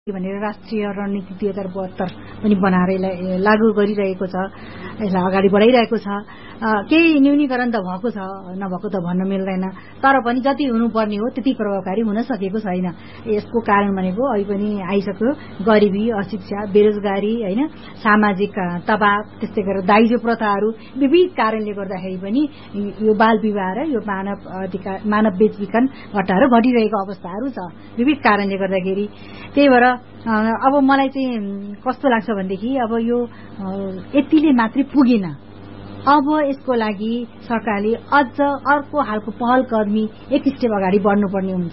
भनेर राष्ट्रिय रणनीति 2072 पनि बनाएर यसलाई लागू गरिरहेको छ, यसलाई अगाडि बढाइरहेको छ। केही न्यूनीकरण त भएको छ, नभएको त भन्न मिल्दैन, तर पनि जति हुनुपर्ने हो त्यति प्रभावकारी हुन सकेको छैन। यसको कारण भनेको अहिले पनि आइसक्यो गरिबी, अशिक्षा, बेरोजगारी, होइन, सामाजिक दबाव, त्यस्तै गरेर दाइजो प्रथाहरू, विविध कारणले गर्दाखेरि पनि यो बाल विवाह र यो मानव बेचबिखन घटनाहरू घटिरहेको अवस्थाहरू छ विविध कारणले गर्दाखेरि। त्यही भएर अब मलाई चाहिँ कस्तो लाग्छ भनेदेखि अब यो यतिले मात्रै पुगेन, अब यसको लागि सरकारले अझ अर्को खालको पहल कदमी एक स्टेप अगाडि बढ्नुपर्ने हुन्छ।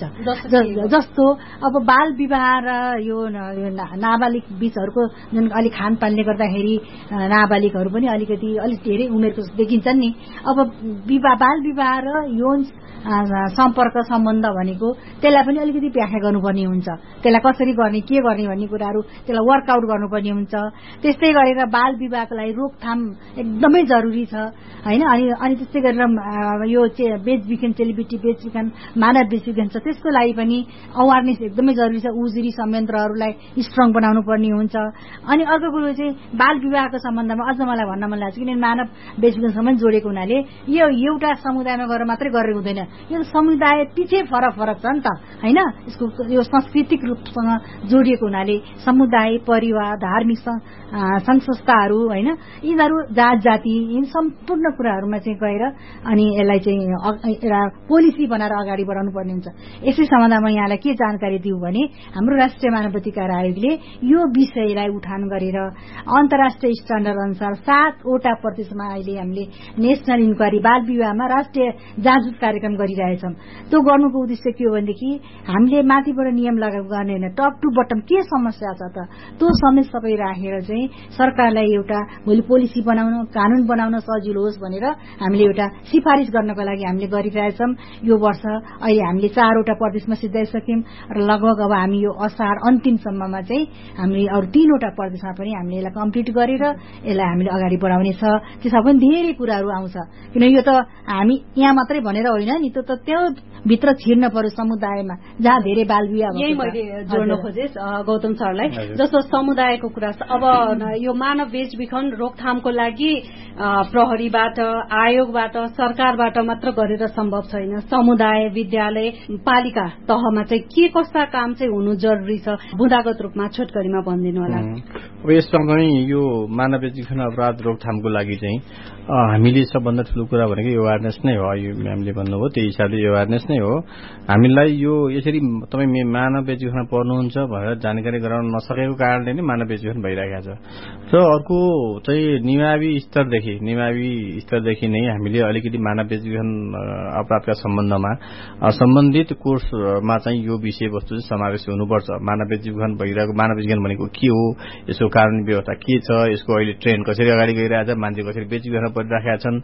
जस्तो अब बाल विवाह र यो नाबालिग बीचहरूको जुन अलिक खानपानले गर्दाखेरि नाबालिगहरू पनि अलिक धेरै उमेरको देखिन्छन् नि। अब बाल विवाह र यौन सम्पर्क सम्बन्ध भनेको त्यसलाई पनि अलिकति व्याख्या गर्नुपर्ने हुन्छ, त्यसलाई कसरी गर्ने, के गर्ने भन्ने कुराहरू त्यसलाई वर्कआउट गर्नुपर्ने हुन्छ। त्यस्तै गरेर बाल विवाहको लागि रोकथाम एकदमै जरुरी छ, होइन। अनि त्यस्तै गरेर यो बेचबिखन, सेलिब्रिटी बेचबिखन, मानव बेचबिखन छ, त्यसको लागि पनि अवेरनेस एकदमै जरुरी छ। उजुरी संयन्त्रहरूलाई स्ट्रङ बनाउनु पर्ने हुन्छ। अनि अर्को कुरो चाहिँ बाल विवाहको सम्बन्धमा अझ मलाई भन्न मन लाग्छ, किनभने मानव बेचबिखनसँग जोडेको हुनाले यो एउटा समुदायमा गएर मात्रै गरेर हुँदैन, यो समुदाय पछि फरक छ नि त, होइन। यसको यो सांस्कृतिक रूपसँग जोडिएको हुनाले समुदाय, परिवार, धार्मिक संघ संस्थाहरू, होइन, यिनीहरू जात जाति यिन सम्पूर्ण कुराहरूमा चाहिँ गएर अनि यसलाई चाहिँ एउटा पोलिसी बनाएर अगाडि बढाउनु पर्ने हुन्छ। यसै सम्बन्धमा यहाँलाई के जानकारी दिउँ भने हाम्रो राष्ट्रिय मानवाधिकार आयोगले यो विषयलाई उठान गरेर अन्तर्राष्ट्रिय स्ट्यान्डर्ड अनुसार 7वटा प्रदेशमा अहिले हामीले नेशनल इन्क्वायरी बाल विवाहमा राष्ट्रिय जाँच कार्यक्रम गरिरहेछौँ। त्यो गर्नुको उद्देश्य के हो भनेदेखि हामीले माथिबाट नियम लागू गर्ने होइन, टप टु बटम के समस्या छ त त्यो समेत सबै राखेर चाहिँ सरकारलाई एउटा भोलि पोलिसी बनाउन, कानून बनाउन सजिलो होस् भनेर हामीले एउटा सिफारिस गर्नको लागि हामीले गरिरहेछौँ। यो वर्ष अहिले हामीले 4वटा प्रदेशमा सिद्धाइसक्यौँ र लगभग अब हामी यो असार अन्तिमसम्ममा चाहिँ हामीले अरू 3वटा प्रदेशमा पनि हामीले यसलाई कम्प्लिट गरेर यसलाई हामीले अगाडि बढाउने छ। त्यसमा पनि धेरै कुराहरू आउँछ, किन यो त हामी यहाँ मात्रै भनेर होइन नि, त्यो त त्यो भित्र छिर्न पर्यो समुदायमा जहाँ धेरै बाल विवाह। यही मैले जोड्न खोजे गौतम सरलाई, जस्तो समुदायको कुरा छ। अब यो मानव बेचबिखन रोकथामको लागि प्रहरीबाट, आयोगबाट, सरकारबाट मात्र गरेर सम्भव छैन। समुदाय, विद्यालय, पालिका तहमा चाहिँ के कस्ता काम चाहिँ हुनु जरुरी छ, बुँदागत रूपमा छोटकरीमा भनिदिनु होला। अब यसमा पनि यो मानव बेचबिखन अपराध रोकथामको लागि चाहिँ हामीले सबभन्दा ठुलो कुरा भनेको एवेयरनेस नै हो। यो हामीले भन्नुभयो त्यही हिसाबले एवेयरनेस नै हो। हामीलाई यो यसरी तपाईँ मानव बेचबिखन पर्नुहुन्छ भनेर जानकारी गराउन नसकेको कारणले नै मानव बेचबिखन भइरहेको छ। र अर्को चाहिँ निमावी स्तरदेखि नै हामीले अलिकति मानव बेचबिखन अपराधका सम्बन्धमा सम्बन्धित कोर्समा चाहिँ यो विषयवस्तु चाहिँ समावेश हुनुपर्छ। मानव बेचबिखन भइरहेको, मानव बेचबिखन भनेको के हो, यसको कारण व्यवस्था के छ, यसको अहिले ट्रेन्ड कसरी अगाडि गइरहेछ, मान्छे कसरी बेचबिखन परिराखेका छन्,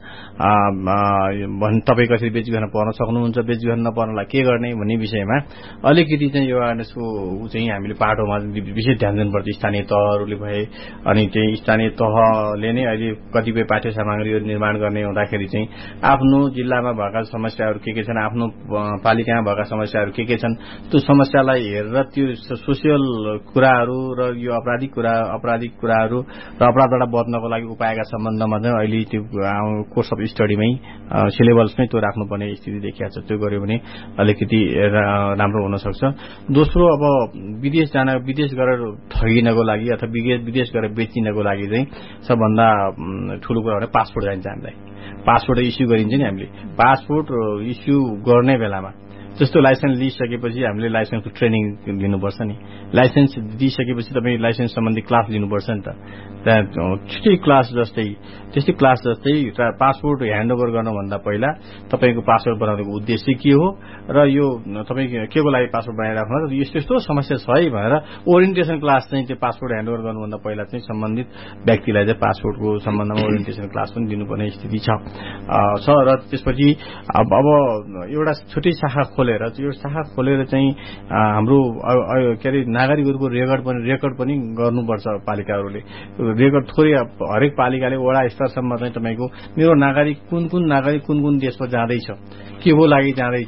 तपाईँ कसरी बेचबिखन पर्न सक्नुहुन्छ, बेचबिखन नपर्नलाई के गर्ने भन्ने विषयमा अलिकति चाहिँ यो अवेरनेसको चाहिँ हामीले पाटोमा विशेष ध्यान दिनुपर्छ। स्थानीय तहहरूले भए अनि चाहिँ स्थानीय तहले नै अहिले कतिपय पाठ्य सामग्रीहरू निर्माण गर्ने हुँदाखेरि चाहिँ आफ्नो जिल्लामा भएका समस्याहरू के छन्, आफ्नो पालिकामा भएका समस्याहरू के छन्, त्यो समस्यालाई हेरेर त्यो सोसियल कुराहरू र यो आपराधिक कुराहरू र अपराधबाट बच्नको लागि उपायका सम्बन्धमा चाहिँ अहिले त्यो कोर्स अफ स्टडीमै सिलेबसमै त्यो राख्नुपर्ने स्थिति देखिएको छ। त्यो गर्यो भने अलिकति राम्रो हुन सक्छ। दोस्रो, अब विदेश गरेर ठगिनको लागि अथवा विदेश गरेर बेचिनको लागि चाहिँ सबभन्दा ठुलो कुरा भने पासपोर्ट चाहिन्छ। हामीलाई पासपोर्ट इस्यु गरिन्छ नि, हामीले पासपोर्ट इस्यु गर्ने बेलामा जस्तो लाइसेन्स लिइसकेपछि हामीले लाइसेन्सको ट्रेनिङ दिनुपर्छ नि। लाइसेन्स दिइसकेपछि तपाईँ लाइसेन्स सम्बन्धी क्लास लिनुपर्छ नि त। त्यस्तै क्लास जस्तै पासपोर्ट ह्यान्डओभर गर्नुभन्दा पहिला तपाईँको पासपोर्ट बनाउनुको उद्देश्य के हो र यो तपाईँ के को लागि पासपोर्ट बनाइराख्नु, यस्तो समस्या छ है भनेर ओरिएन्टेसन क्लास चाहिँ त्यो पासपोर्ट ह्यान्डओभर गर्नुभन्दा पहिला चाहिँ सम्बन्धित व्यक्तिलाई चाहिँ पासपोर्टको सम्बन्धमा ओरिएन्टेसन क्लास पनि दिनुपर्ने स्थिति छ। र त्यसपछि अब एउटा छुट्टै शाखा खोलेर चाहिँ हाम्रो के अरे नागरिकहरूको रेकर्ड पनि गर्नुपर्छ। पालिकाहरूले रेकर्ड थोरै हरेक पालिकाले वडा स्तरसम्म चाहिँ तपाईँको मेरो नागरिक कुन कुन देशमा जाँदैछ, के को लागि जाँदैछ,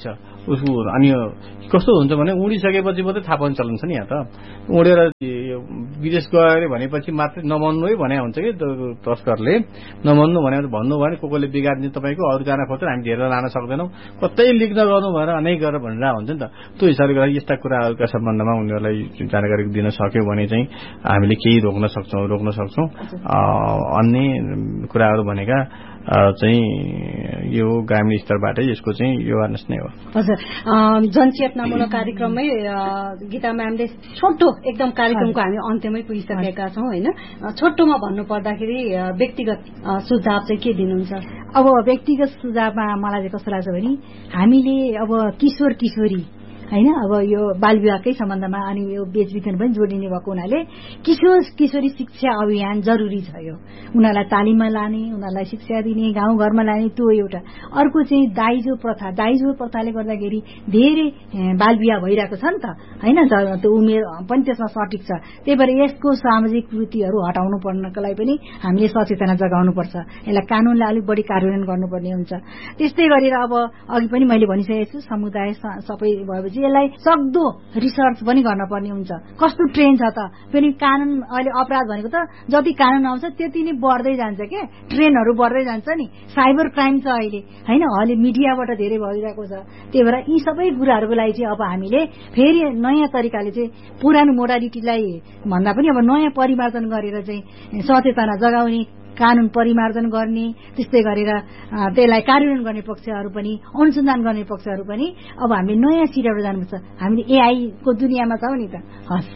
उसको अनि कस्तो हुन्छ भने उडिसकेपछि मात्रै थाहा पाउने चलन छ नि यहाँ त उडेर विदेश गयो अरे भनेपछि मात्रै नमान्नु है भने हुन्छ कि तस्करले नमान्नु भने भन्नु भने कोले बिगार्ने तपाईँको अरू जान खोज्छ हामी धेरै लान सक्दैनौँ कतै लिक नगर्नु भएर अनेक गरेर भनेर हुन्छ नि त त्यो हिसाबले गर्दा यस्ता कुराहरूका सम्बन्धमा उनीहरूलाई जानकारी दिन सक्यो भने चाहिँ हामीले केही रोक्न सक्छौँ अन्य कुराहरू भनेका चाहिँ यो ग्रामीण स्तरबाटै यसको चाहिँ अवेरनेस नै हो हजुर जनचेतनामूलक कार्यक्रममै गीता म्यामले छोटो एकदम कार्यक्रमको हामी अन्त्यमै पुगिसकेका छौँ होइन छोटोमा भन्नु पर्दाखेरि व्यक्तिगत सुझाव चाहिँ के दिनुहुन्छ अब व्यक्तिगत सुझावमा मलाई चाहिँ कस्तो लाग्छ भने हामीले अब किशोर किशोरी हैन अब यो बाल विवाहकै सम्बन्धमा अनि यो बेचबिखन पनि जोडिने भएको हुनाले किशोर किशोरी शिक्षा अभियान जरुरी छ यो उनीहरूलाई तालिममा लाने उनीहरूलाई शिक्षा दिने गाउँ घरमा लाने त्यो एउटा अर्को चाहिँ दाइजो प्रथाले गर्दाखेरि धेरै बाल विवाह भइरहेको छ नि त हैन त्यो उमेर पनि त्यसमा सठिक छ त्यही भएर यसको सामाजिक कृतिहरू हटाउनु पर्नको लागि पनि हामीले सचेतना जगाउनु पर्छ यसलाई कानूनले अलिक बढी कार्यान्वयन गर्नुपर्ने हुन्छ त्यस्तै गरेर अब अघि पनि मैले भनिसकेको छु समुदाय सबै भएपछि यसलाई सक्दो रिसर्च पनि गर्नुपर्ने हुन्छ कस्तो ट्रेन छ त फेरि कानून अहिले अपराध भनेको त जति कानून आउँछ त्यति नै बढ्दै जान्छ के ट्रेनहरू बढ्दै जान्छ नि साइबर क्राइम छ अहिले हैन अहिले मिडियाबाट धेरै भइरहेको छ त्यही भएर यी सबै कुराहरूको लागि चाहिँ अब हामीले फेरि नयाँ तरिकाले चाहिँ पुरानो मोडालिटीलाई भन्दा पनि अब नयाँ परिमार्जन गरेर चाहिँ सचेतना जगाउने कानून परिमार्जन गर्ने त्यस्तै गरेर त्यसलाई कार्यान्वयन गर्ने पक्षहरू पनि अनुसन्धान गर्ने पक्षहरू पनि अब हामीले नयाँ सिराबाट जानुपर्छ हामीले एआई को दुनियाँमा छौँ नि त हस्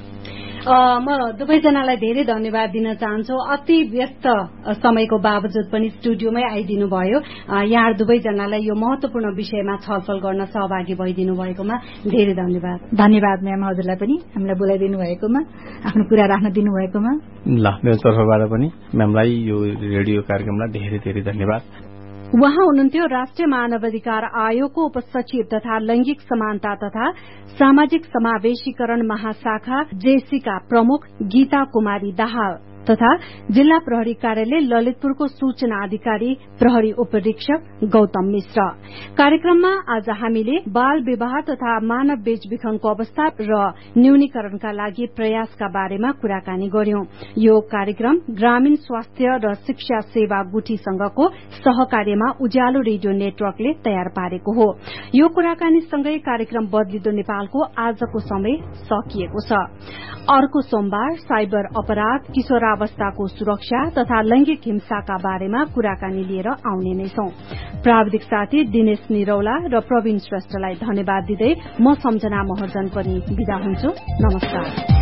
म दुवैजनालाई धेरै धन्यवाद दिन चाहन्छु अति व्यस्त समयको बावजुद पनि स्टुडियोमै आइदिनु भयो यहाँ दुवैजनालाई यो महत्वपूर्ण विषयमा छलफल गर्न सहभागी भइदिनु भएकोमा धेरै धन्यवाद म्याम हजुरलाई पनि हामीलाई बोलाइदिनु भएकोमा आफ्नो कुरा राख्न दिनु भएकोमा ल मेरो तर्फबाट पनि म्यामलाई यो रेडियो कार्यक्रमलाई धेरै धेरै धन्यवाद उहाँ हुनुहुन्थ्यो राष्ट्रिय मानवाधिकार आयोगको उपसचिव तथा लैंगिक समानता तथा सामाजिक समावेशीकरण महाशाखा जेसीका प्रमुख गीता कुमारी दाहाल तथा जिल्ला प्रहरी कार्यालय ललितपुरको सूचना अधिकारी प्रहरी उपरीक्षक गौतम मिश्र कार्यक्रममा आज हामीले बाल विवाह तथा मानव बेचबिखनको अवस्था र न्यूनीकरणका लागि प्रयासका बारेमा कुराकानी गर्यौं यो कार्यक्रम ग्रामीण स्वास्थ्य र शिक्षा सेवा गुठीसँगको सहकार्यमा उज्यालो रेडियो नेटवर्कले तयार पारेको हो यो कुराकानीसँगै कार्यक्रम बदलिदो नेपालको आजको समय सकिएको छ अर्को सोमबार साइबर अपराध किशोरावस्थाको सुरक्षा तथा लैंगिक हिंसाका बारेमा कुराकानी लिएर आउने नै छौं प्राविधिक साथी दिनेश निरौला र प्रवीण श्रेष्ठलाई धन्यवाद दिँदै म सम्झना महर्जन पनि बिदा हुन्छु नमस्कार